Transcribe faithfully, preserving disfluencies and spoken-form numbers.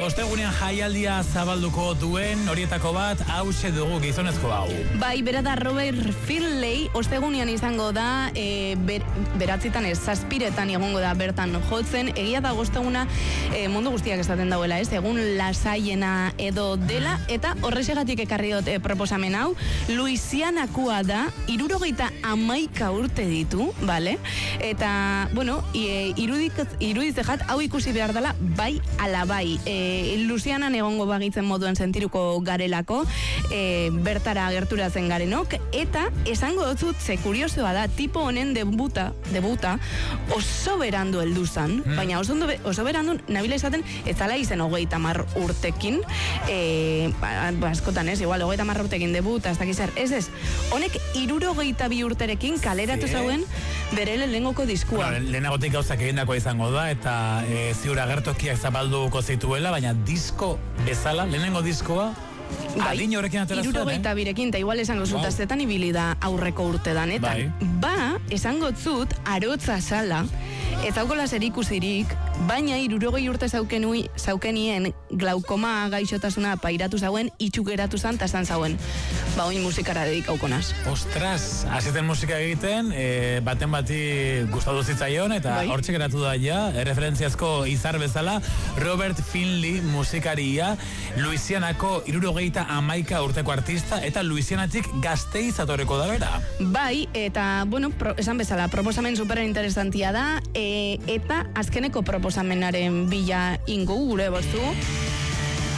ostegunean jaialdia zabalduko duen horietako bat, hause dugu gizonezko hau. Bai, bera da Robert Finlay, ostegunean izango da, e, ber, beratzitan ez, zazpiretan egongo da bertan jotzen, egia da osteguna e, mundu guztiak esaten dauela, ez, egun lasaiena edo dela, eta horrexegatik ekarri dut e, proposamen hau, Luisianakoa da, irurogeita amaika urte ditu, bale? Eta, bueno, e, irudik, irudizejat, hau ikusi behar dela, bai ala bai. E, Luisianan egongo bagitzen moduan sentiruko garelako, e, bertara gerturatzen garenok, eta esango dutzut, ze kuriosoa da, tipo honen debuta, debuta oso berandu heldu zan, mm. baina oso, oso berandu nabila izaten, ez zala izen hogeita mar urtekin, e, ba, askotan ez, igual, hogeita mar urtekin debuta, ez dakiz zer, ez ez, honek irurogeita bi urterekin kaleratu sí. zauen bere lehengoko diskua. Bueno, lehenagotik gauzak egindako izango da, eta e, ziur agertokiak zapalduko zituela, baina disko bezala, lehenengo diskoa, bai, adin horrekin atera zuen, eh? Irurogeita birekin, eta igual esango zut, wow. azetan ibili da aurreko urte danetan. Bai. Ba, esango zut, arotza sala, ez haukola zer ikusirik, baina irurogei urte zaukenui, zaukenien glaukoma gaixotasuna pairatu zauen, itxuk geratu zan, eta zan zauen. Ba, oin musikara dedikauko naz. Ostras, aziten musika egiten, e, baten bati gustatu zitzaion, eta bai. hortxe geratu da ja, referentziazko izar bezala, Robert Finlay musikaria, Luisianako irurogeita amaika urteko artista, eta Luisianatik Gasteiz atoreko da bera. Bai, eta, bueno, pro, esan bezala, proposamen superen interesantia da, e, eta azkeneko proposamenaren bila ingo gure bostu.